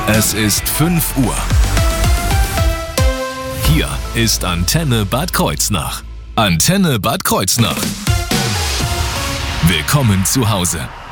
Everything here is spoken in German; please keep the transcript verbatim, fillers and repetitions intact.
Es ist fünf Uhr. Hier ist Antenne Bad Kreuznach. Antenne Bad Kreuznach. Willkommen zu Hause.